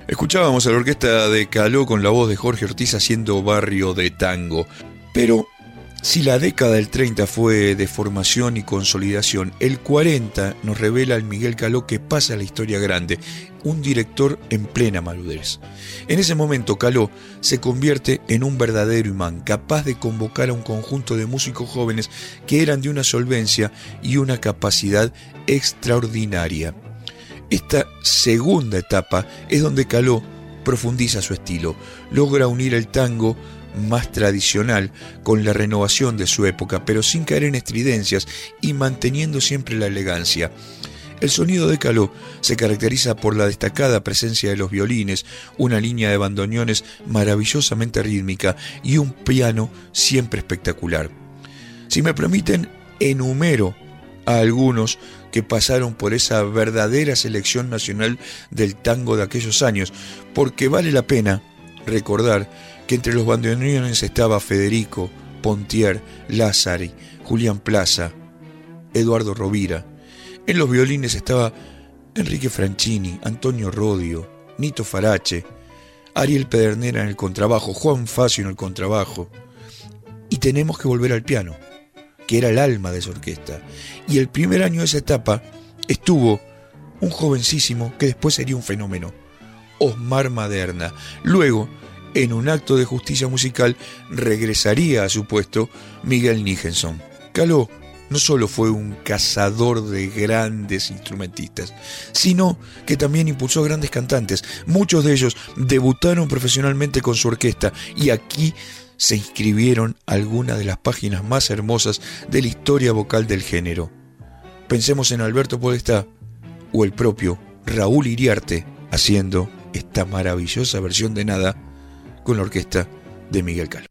Escuchábamos a la orquesta de Caló con la voz de Jorge Ortiz haciendo Barrio de Tango. Pero si la década del 30 fue de formación y consolidación, el 40 nos revela al Miguel Caló que pasa a la historia grande, un director en plena madurez. En ese momento Caló se convierte en un verdadero imán, capaz de convocar a un conjunto de músicos jóvenes que eran de una solvencia y una capacidad extraordinaria. Esta segunda etapa es donde Caló profundiza su estilo, logra unir el tango más tradicional con la renovación de su época, pero sin caer en estridencias y manteniendo siempre la elegancia. El sonido de Caló se caracteriza por la destacada presencia de los violines, una línea de bandoneones maravillosamente rítmica y un piano siempre espectacular. Si me permiten, enumero a algunos que pasaron por esa verdadera selección nacional del tango de aquellos años, porque vale la pena recordar que entre los bandoneones estaba Federico, Pontier, Lázari, Julián Plaza, Eduardo Rovira. En los violines estaba Enrique Franchini, Antonio Rodio, Nito Farache, Ariel Pedernera en el contrabajo, Juan Facio en el contrabajo. Y tenemos que volver al piano, que era el alma de esa orquesta. Y el primer año de esa etapa estuvo un jovencísimo que después sería un fenómeno, Osmar Maderna. Luego, en un acto de justicia musical, regresaría a su puesto Miguel Nichenson. Caló no solo fue un cazador de grandes instrumentistas, sino que también impulsó grandes cantantes. Muchos de ellos debutaron profesionalmente con su orquesta y aquí se inscribieron algunas de las páginas más hermosas de la historia vocal del género. Pensemos en Alberto Podestá o el propio Raúl Iriarte haciendo esta maravillosa versión de Nada con la orquesta de Miguel Caló.